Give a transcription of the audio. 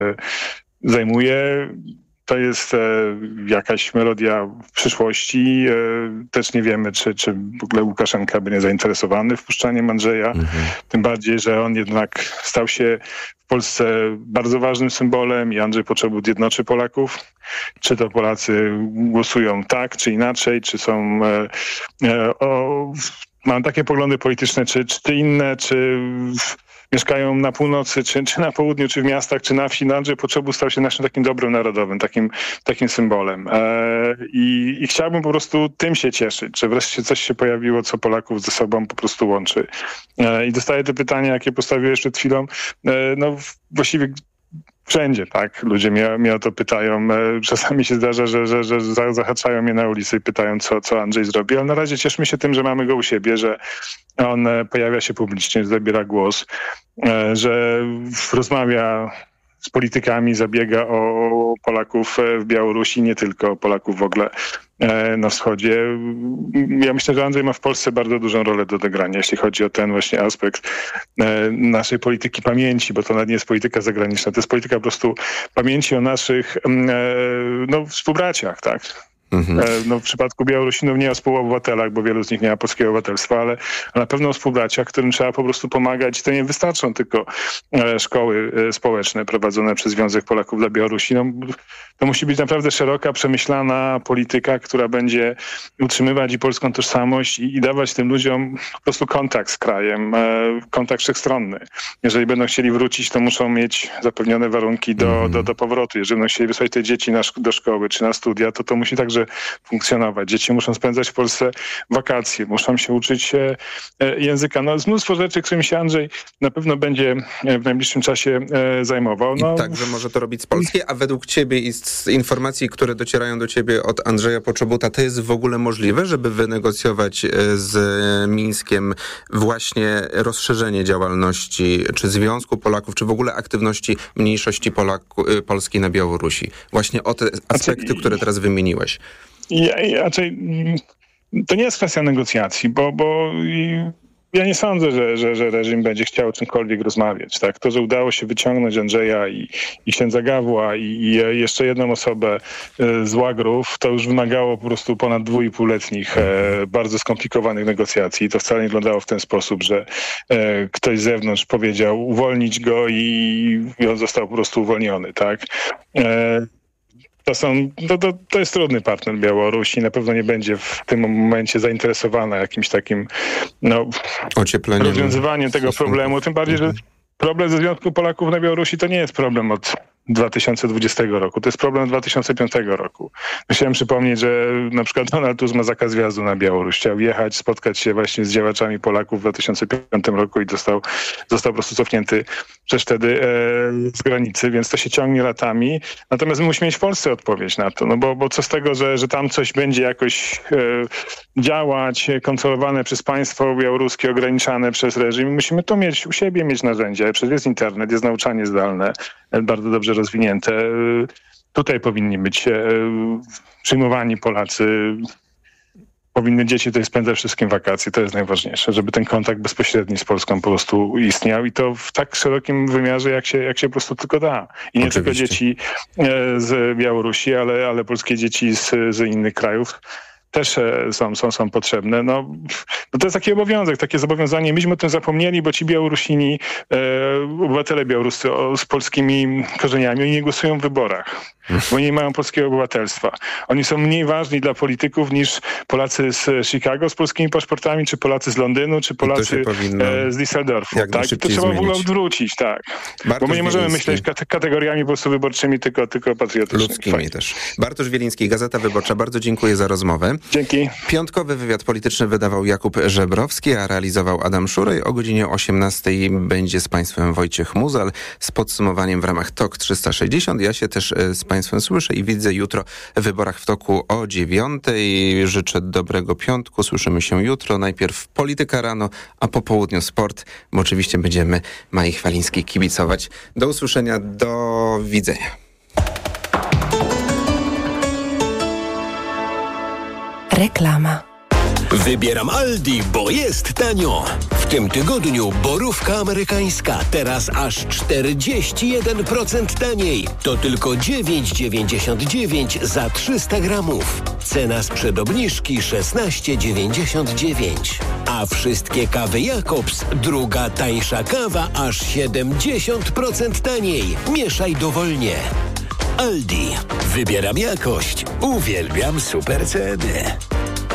zajmuje. To jest jakaś melodia w przyszłości. Też nie wiemy, czy w ogóle Łukaszenka będzie zainteresowany wpuszczaniem Andrzeja. Tym bardziej, że on jednak stał się w Polsce bardzo ważnym symbolem i Andrzej Poczobut jednoczy Polaków. Czy to Polacy głosują tak, czy inaczej, czy są... Mam takie poglądy polityczne, czy inne, czy mieszkają na północy, czy na południu, czy w miastach, czy na wsi. Andrzej Poczobut stał się naszym takim dobrem narodowym, takim symbolem. I chciałbym po prostu tym się cieszyć, że wreszcie coś się pojawiło, co Polaków ze sobą po prostu łączy. I dostaję te pytania, jakie postawiłeś przed chwilą. Właściwie wszędzie, tak? Ludzie mnie o to pytają. Czasami się zdarza, że zahaczają mnie na ulicy i pytają, co Andrzej zrobi. Ale na razie cieszmy się tym, że mamy go u siebie, że on pojawia się publicznie, zabiera głos, że rozmawia z politykami, zabiega o Polaków w Białorusi, nie tylko o Polaków w ogóle na wschodzie. Ja myślę, że Andrzej ma w Polsce bardzo dużą rolę do odegrania, jeśli chodzi o ten właśnie aspekt naszej polityki pamięci, bo to nawet nie jest polityka zagraniczna, to jest polityka po prostu pamięci o naszych współbraciach, tak? W przypadku Białorusinów nie o współobywatelach, bo wielu z nich nie ma polskiego obywatelstwa, ale na pewno o współbraciach, którym trzeba po prostu pomagać. To nie wystarczą tylko szkoły społeczne prowadzone przez Związek Polaków dla Białorusi. To musi być naprawdę szeroka, przemyślana polityka, która będzie utrzymywać i polską tożsamość i dawać tym ludziom po prostu kontakt z krajem, kontakt wszechstronny. Jeżeli będą chcieli wrócić, to muszą mieć zapewnione warunki do powrotu. Jeżeli będą chcieli wysłać te dzieci do szkoły czy na studia, to musi także funkcjonować. Dzieci muszą spędzać w Polsce wakacje, muszą się uczyć języka. Jest mnóstwo rzeczy, którymi się Andrzej na pewno będzie w najbliższym czasie zajmował. I także może to robić z Polski, a według ciebie i z informacji, które docierają do ciebie od Andrzeja Poczobuta, to jest w ogóle możliwe, żeby wynegocjować z Mińskiem właśnie rozszerzenie działalności, czy Związku Polaków, czy w ogóle aktywności mniejszości polskiej na Białorusi? Właśnie o te aspekty, które teraz wymieniłeś. To nie jest kwestia negocjacji, bo ja nie sądzę, że reżim będzie chciał o czymkolwiek rozmawiać. Tak? To, że udało się wyciągnąć Andrzeja i księdza Gawła i jeszcze jedną osobę z łagrów, to już wymagało po prostu ponad 2,5-letnich bardzo skomplikowanych negocjacji. To wcale nie wyglądało w ten sposób, że ktoś z zewnątrz powiedział uwolnić go i on został po prostu uwolniony. Tak? To jest trudny partner Białorusi. Na pewno nie będzie w tym momencie zainteresowana jakimś takim rozwiązywaniem tego problemu. Tym bardziej, że problem ze Związku Polaków na Białorusi to nie jest problem od 2020 roku. To jest problem 2005 roku. Chciałem przypomnieć, że na przykład Donald Tusk ma zakaz wjazdu na Białoruś. Chciał jechać, spotkać się właśnie z działaczami Polaków w 2005 roku i został po prostu cofnięty przecież wtedy z granicy, więc to się ciągnie latami. Natomiast my musimy mieć w Polsce odpowiedź na to, bo co z tego, że tam coś będzie jakoś działać, kontrolowane przez państwo białoruskie, ograniczane przez reżim. Musimy to mieć u siebie, mieć narzędzia. Przecież jest internet, jest nauczanie zdalne, bardzo dobrze rozwinięte. Tutaj powinni być przyjmowani Polacy. Powinny dzieci tutaj spędzać wszystkim wakacje. To jest najważniejsze, żeby ten kontakt bezpośredni z Polską po prostu istniał i to w tak szerokim wymiarze, jak się po prostu tylko da. I nie tylko dzieci z Białorusi, ale polskie dzieci z innych krajów też są potrzebne. To jest taki obowiązek, takie zobowiązanie. Myśmy o tym zapomnieli, bo ci Białorusini, obywatele białoruscy z polskimi korzeniami, oni nie głosują w wyborach, bo nie mają polskiego obywatelstwa. Oni są mniej ważni dla polityków niż Polacy z Chicago z polskimi paszportami, czy Polacy z Londynu, czy Polacy z Düsseldorfu. Tak? To trzeba w ogóle odwrócić, tak. Bo my nie możemy myśleć kategoriami po prostu wyborczymi, tylko patriotycznymi. Ludzkimi też. Bartosz Wieliński, Gazeta Wyborcza. Bardzo dziękuję za rozmowę. Dzięki. Piątkowy wywiad polityczny wydawał Jakub Żebrowski, a realizował Adam Szurej. O godzinie 18 będzie z Państwem Wojciech Muzal z podsumowaniem w ramach TOK 360. Ja się też z Państwem słyszę i widzę jutro w Wyborach w Toku o 9. Życzę dobrego piątku. Słyszymy się jutro. Najpierw Polityka rano, a po południu sport, bo oczywiście będziemy Mai Chwalińskiej kibicować. Do usłyszenia, do widzenia. Reklama. Wybieram Aldi, bo jest tanio. W tym tygodniu borówka amerykańska teraz aż 41% taniej. To tylko 9,99 za 300 gramów. Cena sprzed obniżki 16,99. A wszystkie kawy Jakobs, druga tańsza kawa aż 70% taniej. Mieszaj dowolnie. Aldi. Wybieram jakość. Uwielbiam super ceny.